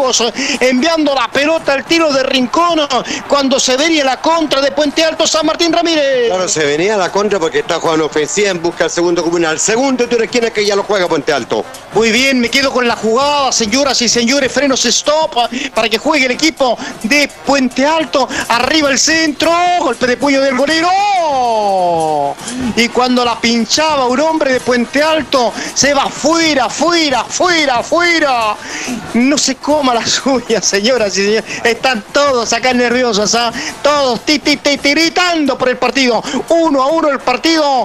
Lagos, enviando la pelota al tiro de rincón, cuando se venía la contra de Puente Alto, San Martín Ramírez. Claro, se venía la contra porque está jugando ofensiva en busca del segundo comunal. Segundo tiro de esquina que ya lo juega Puente Alto. Muy bien, me quedo con la jugada, señoras y señores, frenos stop para que juegue el equipo de Puente Alto. Arriba el centro, golpe de puño del golero. Y cuando la pinchaba un hombre de Puente Alto, se va fuera. No se coma la suya, señoras y señores. Están todos acá nerviosos, ¿ah? Todos tiritando por el partido. 1-1 el partido.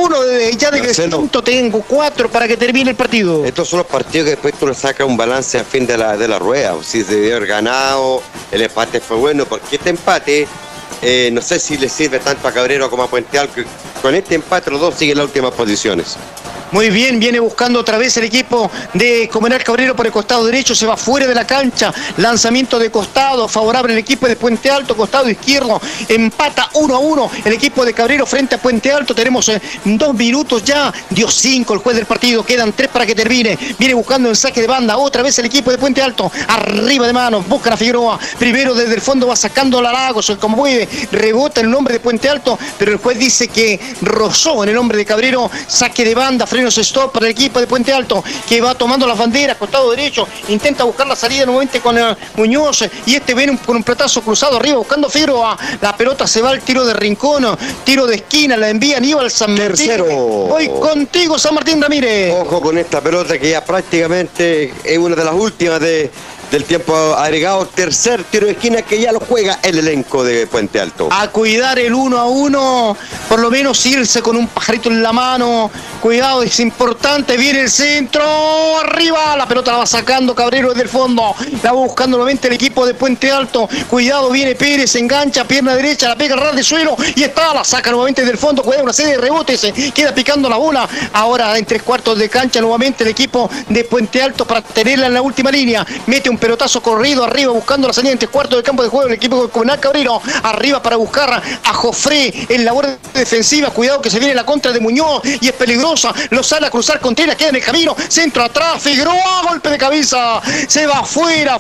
Ya de crecimiento tengo 4 para que termine el partido. Estos son los partidos que después tú le sacas un balance a fin de la rueda. Si se debió haber ganado, el empate fue bueno, porque este empate no sé si le sirve tanto a Cabrero como a Puente Alto. Con este empate los dos siguen en las últimas posiciones. Muy bien, viene buscando otra vez el equipo de Comunal Cabrero por el costado derecho, se va fuera de la cancha, lanzamiento de costado, favorable el equipo de Puente Alto, costado izquierdo, empata 1-1 el equipo de Cabrero frente a Puente Alto. Tenemos 2 minutos ya, dio 5 el juez del partido, quedan 3 para que termine, viene buscando el saque de banda, otra vez el equipo de Puente Alto, arriba de manos, busca a Figueroa, primero desde el fondo va sacando a Lagos, como puede, rebota el nombre de Puente Alto, pero el juez dice que rozó en el hombre de Cabrero, saque de banda, frenos stop para el equipo de Puente Alto, que va tomando las banderas, costado derecho, intenta buscar la salida nuevamente con Muñoz, y viene con un platazo cruzado arriba, buscando Figueroa, la pelota se va al tiro de rincón, tiro de esquina, la envía Aníbal San Martín. Tercero. Voy contigo, San Martín Ramírez. Ojo con esta pelota que ya prácticamente es una de las últimas del tiempo agregado. Tercer tiro de esquina que ya lo juega el elenco de Puente Alto. A cuidar el 1-1, por lo menos irse con un pajarito en la mano. Cuidado, es importante, viene el centro, arriba, la pelota la va sacando Cabrero desde el fondo, la va buscando nuevamente el equipo de Puente Alto. Cuidado, viene Pérez, engancha, pierna derecha, la pega al ras de suelo y la saca nuevamente del fondo. Cuidado, una serie de rebotes, queda picando la bola. Ahora en 3/4 de cancha nuevamente el equipo de Puente Alto para tenerla en la última línea. Mete un pelotazo corrido arriba buscando la salida en 3/4 de campo de juego el equipo de Comunal Cabrero, arriba para buscar a Jofré en labor defensiva. Cuidado que se viene la contra de Muñoz y es peligrosa, lo sale a cruzar con Tela, queda en el camino, centro atrás, Figueroa, golpe de cabeza, se va fuera.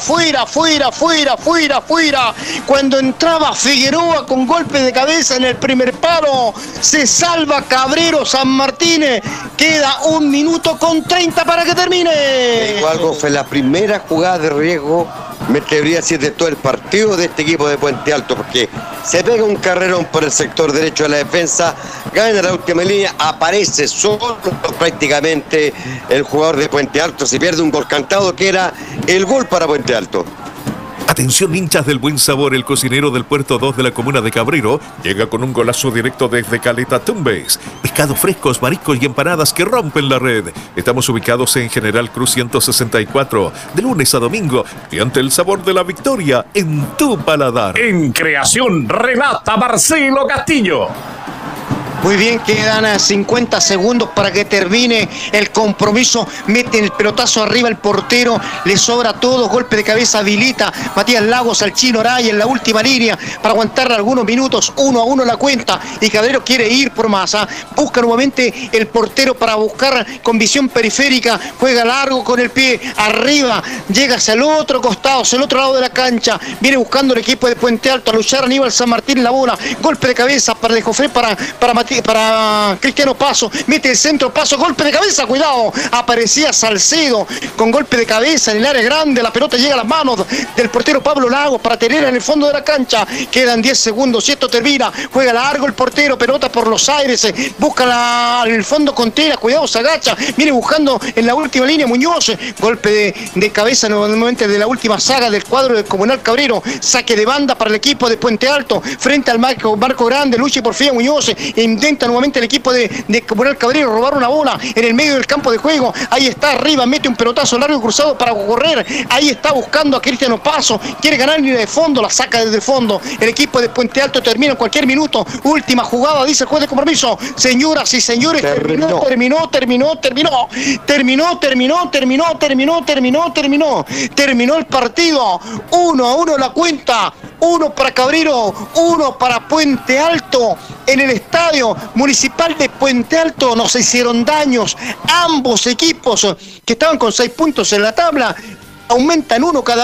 Cuando entraba Figueroa con golpe de cabeza en el primer palo, se salva Cabrero. San Martín, queda 1 minuto con 30 para que termine. Algo fue la primera jugada de riesgo, me atrevería a decir, de todo el partido de este equipo de Puente Alto, porque se pega un carrerón por el sector derecho de la defensa, gana la última línea, aparece solo prácticamente el jugador de Puente Alto, se pierde un gol cantado que era el gol para Puente Alto. Atención, hinchas del buen sabor, el cocinero del Puerto 2 de la comuna de Cabrero llega con un golazo directo desde Caleta Tumbes. Pescados frescos, mariscos y empanadas que rompen la red. Estamos ubicados en General Cruz 164, de lunes a domingo, y ante el sabor de la victoria en tu paladar. En creación, relata Marcelo Castillo. Muy bien, quedan 50 segundos para que termine el compromiso. Mete el pelotazo arriba el portero, le sobra todo, golpe de cabeza habilita Matías Lagos al Chino Araya en la última línea para aguantar algunos minutos. 1-1 la cuenta y Cabrero quiere ir por más. Busca nuevamente el portero para buscar con visión periférica, juega largo con el pie arriba, llega hacia el otro costado, hacia el otro lado de la cancha, viene buscando el equipo de Puente Alto a luchar Aníbal San Martín en la bola, golpe de cabeza para Jofré, para Cristiano Paso, mete el centro, Paso, golpe de cabeza, cuidado, aparecía Salcedo con golpe de cabeza en el área grande, la pelota llega a las manos del portero Pablo Lagos para tener en el fondo de la cancha, quedan 10 segundos, y esto termina, juega largo el portero, pelota por los aires, busca el fondo con Tela, cuidado, se agacha, viene buscando en la última línea Muñoz, golpe de cabeza nuevamente de la última saga del cuadro de Comunal Cabrero, saque de banda para el equipo de Puente Alto, frente al marco grande, lucha y porfía Muñoz, intenta nuevamente el equipo de Comunal Cabrero robar una bola en el medio del campo de juego, ahí está arriba, mete un pelotazo largo y cruzado para correr, ahí está buscando a Cristiano Paso, quiere ganar línea de fondo, la saca desde el fondo, el equipo de Puente Alto termina en cualquier minuto, última jugada, dice el juez de compromiso, señoras y señores, terminó el partido, 1-1 la cuenta, 1 para Cabrero, 1 para Puente Alto. En el estadio municipal de Puente Alto no se hicieron daños. Ambos equipos que estaban con 6 puntos en la tabla aumentan 1 cada